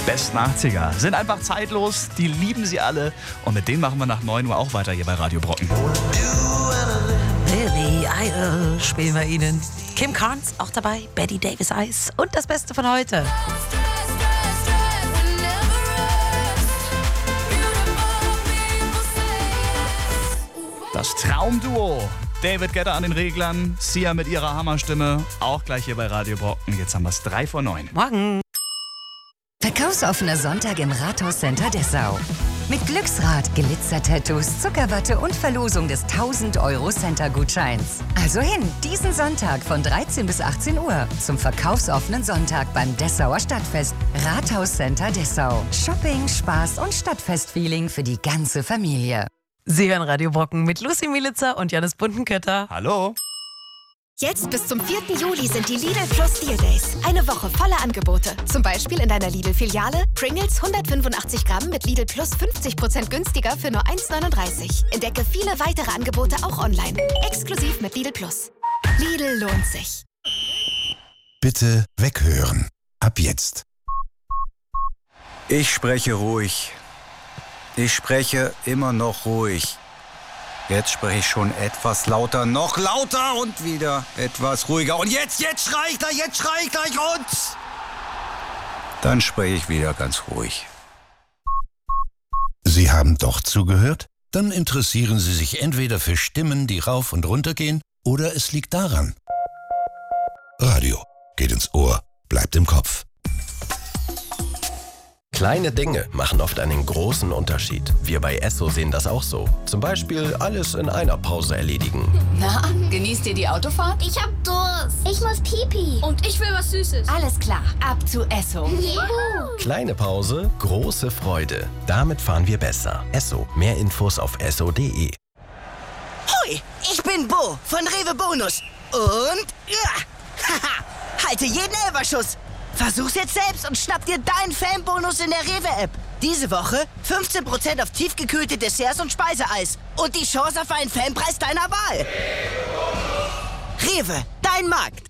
besten 80er sind einfach zeitlos, die lieben sie alle und mit denen machen wir nach 9 Uhr auch weiter hier bei Radio Brocken. Billy Idol spielen wir Ihnen. Kim Carnes auch dabei, Betty Davis Eyes und das Beste von heute. Das Traumduo. David Guetta an den Reglern, Sia mit ihrer Hammerstimme, auch gleich hier bei Radio Brocken. Jetzt haben wir es 3 vor 9. Morgen. Verkaufsoffener Sonntag im Rathauscenter Dessau. Mit Glücksrad, Glitzer-Tattoos, Zuckerwatte und Verlosung des 1000 € Center-Gutscheins. Also hin, diesen Sonntag von 13 bis 18 Uhr zum verkaufsoffenen Sonntag beim Dessauer Stadtfest. Rathauscenter Dessau. Shopping, Spaß und Stadtfest-Feeling für die ganze Familie. Sie hören Radio Brocken mit Lucy Mielitzer und Janis Buntenkötter. Hallo. Jetzt bis zum 4. Juli sind die Lidl Plus Deal Days. Eine Woche voller Angebote. Zum Beispiel in deiner Lidl-Filiale Pringles 185 Gramm mit Lidl Plus 50% günstiger für nur 1,39. Entdecke viele weitere Angebote auch online. Exklusiv mit Lidl Plus. Lidl lohnt sich. Bitte weghören. Ab jetzt. Ich spreche ruhig. Ich spreche immer noch ruhig. Jetzt spreche ich schon etwas lauter, noch lauter und wieder etwas ruhiger. Und jetzt schrei ich gleich und... Dann spreche ich wieder ganz ruhig. Sie haben doch zugehört? Dann interessieren Sie sich entweder für Stimmen, die rauf und runter gehen, oder es liegt daran. Radio geht ins Ohr, bleibt im Kopf. Kleine Dinge machen oft einen großen Unterschied. Wir bei Esso sehen das auch so. Zum Beispiel alles in einer Pause erledigen. Na, genießt ihr die Autofahrt? Ich hab Durst. Ich muss Pipi. Und ich will was Süßes. Alles klar, ab zu Esso. Juhu. Kleine Pause, große Freude. Damit fahren wir besser. Esso. Mehr Infos auf esso.de. Hoi, ich bin Bo von Rewe Bonus. Und... halte jeden Elferschuss. Versuch's jetzt selbst und schnapp dir deinen Fanbonus in der Rewe-App. Diese Woche 15% auf tiefgekühlte Desserts und Speiseeis. Und die Chance auf einen Fanpreis deiner Wahl. Rewe, dein Markt.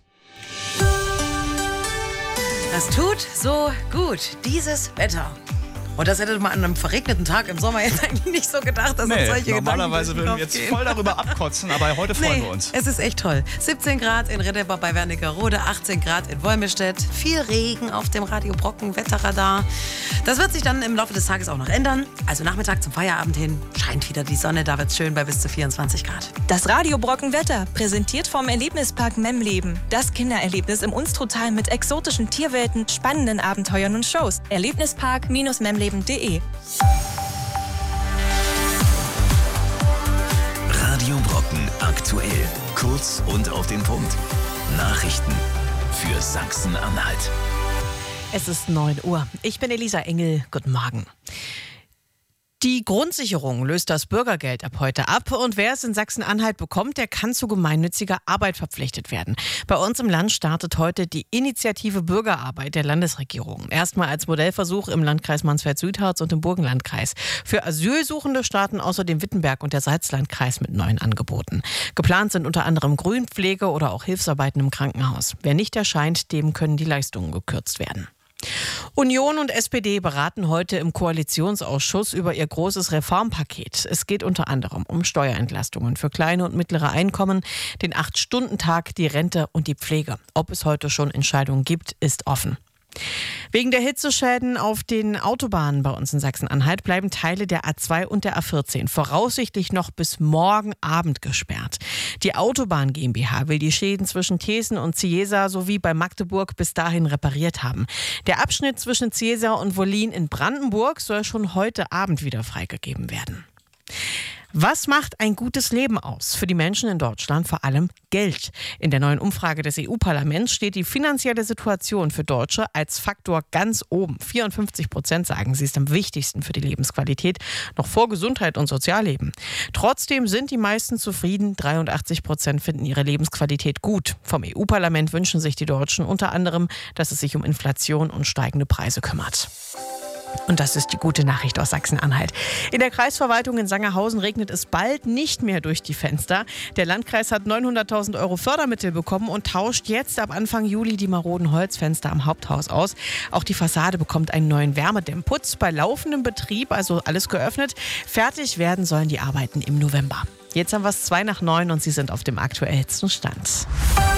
Das tut so gut, dieses Wetter. Und das hätte man an einem verregneten Tag im Sommer jetzt eigentlich nicht so gedacht, dass uns solche normalerweise Gedanken würden wir jetzt voll darüber abkotzen, aber heute freuen wir uns. Es ist echt toll. 17 Grad in Reddebar bei Wernigerode, 18 Grad in Wolmirstedt, viel Regen auf dem Radio Brocken Wetterradar. Das wird sich dann im Laufe des Tages auch noch ändern. Also Nachmittag zum Feierabend hin scheint wieder die Sonne, da wird's schön bei bis zu 24 Grad. Das Radio Brocken Wetter, präsentiert vom Erlebnispark Memleben. Das Kindererlebnis im Unstruttal mit exotischen Tierwelten, spannenden Abenteuern und Shows. Erlebnispark-memleben.de. Radio Brocken aktuell. Kurz und auf den Punkt. Nachrichten für Sachsen-Anhalt. Es ist 9 Uhr. Ich bin Elisa Engel. Guten Morgen. Die Grundsicherung löst das Bürgergeld ab heute ab und wer es in Sachsen-Anhalt bekommt, der kann zu gemeinnütziger Arbeit verpflichtet werden. Bei uns im Land startet heute die Initiative Bürgerarbeit der Landesregierung. Erstmal als Modellversuch im Landkreis Mansfeld-Südharz und im Burgenlandkreis. Für Asylsuchende starten außerdem Wittenberg und der Salzlandkreis mit neuen Angeboten. Geplant sind unter anderem Grünpflege oder auch Hilfsarbeiten im Krankenhaus. Wer nicht erscheint, dem können die Leistungen gekürzt werden. Union und SPD beraten heute im Koalitionsausschuss über ihr großes Reformpaket. Es geht unter anderem um Steuerentlastungen für kleine und mittlere Einkommen, den 8-Stunden-Tag, die Rente und die Pflege. Ob es heute schon Entscheidungen gibt, ist offen. Wegen der Hitzeschäden auf den Autobahnen bei uns in Sachsen-Anhalt bleiben Teile der A2 und der A14 voraussichtlich noch bis morgen Abend gesperrt. Die Autobahn GmbH will die Schäden zwischen Thesen und Ciesa sowie bei Magdeburg bis dahin repariert haben. Der Abschnitt zwischen Ciesa und Wollin in Brandenburg soll schon heute Abend wieder freigegeben werden. Was macht ein gutes Leben aus? Für die Menschen in Deutschland vor allem Geld. In der neuen Umfrage des EU-Parlaments steht die finanzielle Situation für Deutsche als Faktor ganz oben. 54% sagen, sie ist am wichtigsten für die Lebensqualität, noch vor Gesundheit und Sozialleben. Trotzdem sind die meisten zufrieden. 83% finden ihre Lebensqualität gut. Vom EU-Parlament wünschen sich die Deutschen unter anderem, dass es sich um Inflation und steigende Preise kümmert. Und das ist die gute Nachricht aus Sachsen-Anhalt. In der Kreisverwaltung in Sangerhausen regnet es bald nicht mehr durch die Fenster. Der Landkreis hat 900.000 € Fördermittel bekommen und tauscht jetzt ab Anfang Juli die maroden Holzfenster am Haupthaus aus. Auch die Fassade bekommt einen neuen Wärmedämmputz bei laufendem Betrieb, also alles geöffnet. Fertig werden sollen die Arbeiten im November. Jetzt haben wir es 8:02 und Sie sind auf dem aktuellsten Stand.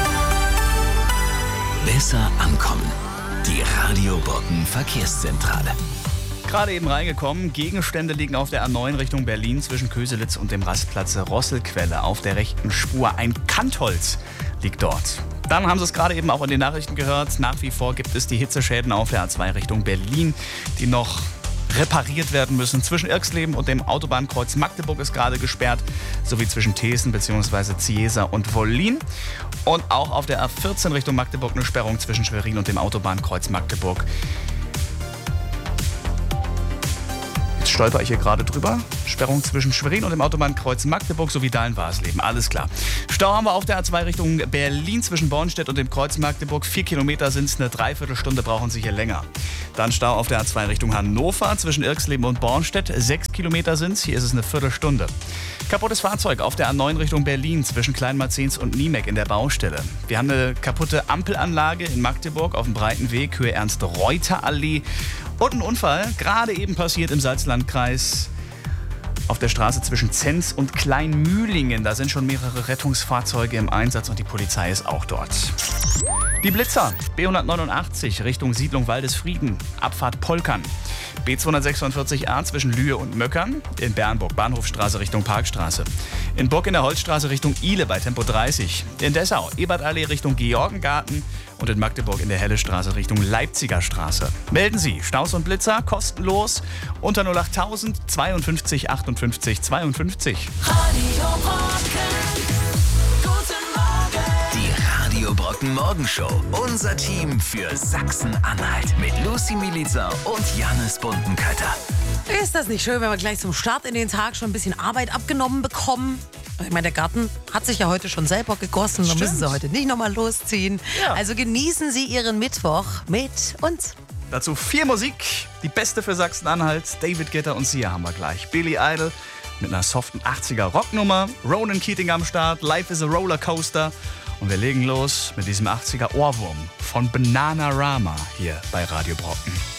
Besser ankommen. Die Radio Brocken Verkehrszentrale. Gerade eben reingekommen. Gegenstände liegen auf der A9 Richtung Berlin zwischen Köselitz und dem Rastplatz Rosselquelle auf der rechten Spur. Ein Kantholz liegt dort. Dann haben Sie es gerade eben auch in den Nachrichten gehört. Nach wie vor gibt es die Hitzeschäden auf der A2 Richtung Berlin, die noch repariert werden müssen. Zwischen Irxleben und dem Autobahnkreuz Magdeburg ist gerade gesperrt, sowie zwischen Thesen bzw. Ziesa und Wollin. Und auch auf der A14 Richtung Magdeburg eine Sperrung zwischen Schwerin und dem Autobahnkreuz Magdeburg. Jetzt stolper ich hier gerade drüber. Sperrung zwischen Schwerin und dem Autobahnkreuz Magdeburg sowie Dahlen-Warsleben. Alles klar. Stau haben wir auf der A2 Richtung Berlin zwischen Bornstedt und dem Kreuz Magdeburg. 4 Kilometer sind es, eine Dreiviertelstunde brauchen Sie hier länger. Dann Stau auf der A2 Richtung Hannover zwischen Irxleben und Bornstedt. 6 Kilometer sind es, hier ist es eine Viertelstunde. Kaputtes Fahrzeug auf der A9 Richtung Berlin zwischen Kleinmarzens und Niemek in der Baustelle. Wir haben eine kaputte Ampelanlage in Magdeburg auf dem breiten Weg, Höhe Ernst-Reuter-Allee. Und ein Unfall, gerade eben passiert im Salzlandkreis auf der Straße zwischen Zens und Kleinmühlingen. Da sind schon mehrere Rettungsfahrzeuge im Einsatz und die Polizei ist auch dort. Die Blitzer, B189 Richtung Siedlung Waldesfrieden, Abfahrt Polkern. B246a zwischen Lühe und Möckern, in Bernburg Bahnhofstraße Richtung Parkstraße. In Burg in der Holzstraße Richtung Ile bei Tempo 30. In Dessau Ebertallee Richtung Georgengarten und in Magdeburg in der Hellestraße Richtung Leipziger Straße. Melden Sie Staus und Blitzer kostenlos unter 08000 52 58 52. Radio Brocken. Guten Morgen. Die Radio Brocken Morgenshow. Unser Team für Sachsen-Anhalt mit Lucy Milica und Jannis Buntenkötter. Ist das nicht schön, wenn wir gleich zum Start in den Tag schon ein bisschen Arbeit abgenommen bekommen? Ich meine, der Garten hat sich ja heute schon selber gegossen. Da müssen Sie heute nicht nochmal losziehen. Ja. Also genießen Sie Ihren Mittwoch mit uns. Dazu viel Musik. Die beste für Sachsen-Anhalt. David Guetta und Sia haben wir gleich. Billy Idol mit einer soften 80er Rocknummer. Ronan Keating am Start. Life is a Rollercoaster. Und wir legen los mit diesem 80er Ohrwurm von Bananarama hier bei Radio Brocken.